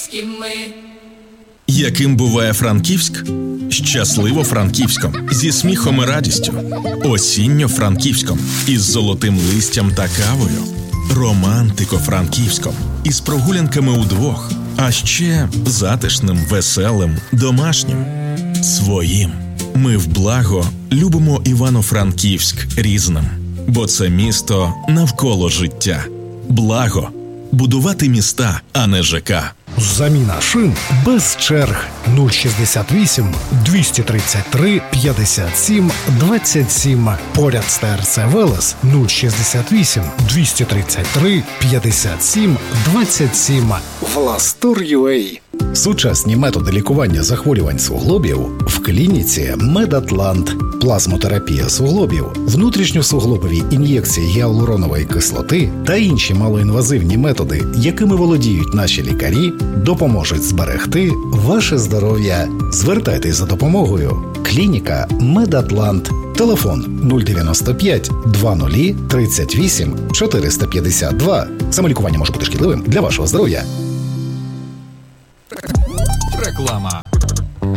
Яким буває Франківськ? Щасливо-Франківськом, зі сміхом і радістю. Осінньо-Франківськом, із золотим листям та кавою. Романтико-Франківськом, із прогулянками удвох. А ще затишним, веселим, домашнім. Своїм. Ми в благо любимо Івано-Франківськ різним. Бо це місто навколо життя. Благо. Будувати міста, а не ЖК. Заміна шин без черг. 068 233 57 27. Поряд з ТРЦ Велес 068 233 57 27. Властур.UA. Сучасні методи лікування захворювань суглобів в клініці Медатлант. Плазмотерапія суглобів, внутрішньосуглобові ін'єкції гіалуронової кислоти та інші малоінвазивні методи, якими володіють наші лікарі, допоможуть зберегти ваше здоров'я. Звертайтесь за допомогою. Клініка Медатлант. Телефон 095 20 38 452. Самолікування може бути шкідливим для вашого здоров'я. Реклама.